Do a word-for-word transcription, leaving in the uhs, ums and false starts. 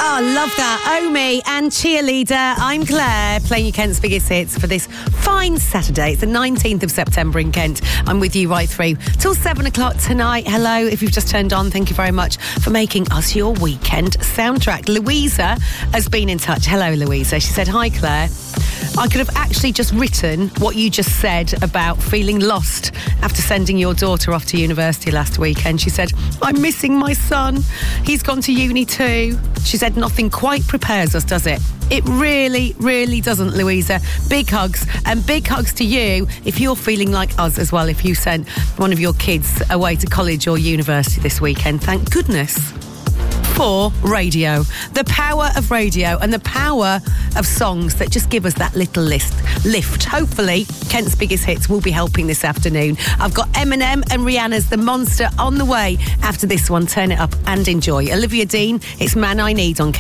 Oh, love that. Omi and Cheerleader. I'm Claire, playing you Kent's biggest hits for this fine Saturday. It's the nineteenth of September in Kent. I'm with you right through till seven o'clock tonight. Hello, if you've just turned on, thank you very much for making us your weekend soundtrack. Louisa has been in touch. Hello, Louisa. She said, hi, Claire. I could have actually just written what you just said about feeling lost after sending your daughter off to university last weekend. She said, I'm missing my son. He's gone to uni too. She said, nothing quite prepares us, does it? It really, really doesn't, Louisa. Big hugs, and big hugs to you if you're feeling like us as well, if you sent one of your kids away to college or university this weekend. Thank goodness for radio. The power of radio and the power of songs that just give us that little list, lift. Hopefully, Kent's biggest hits will be helping this afternoon. I've got Eminem and Rihanna's The Monster on the way after this one. Turn it up and enjoy. Olivia Dean, it's Man I Need on Kent.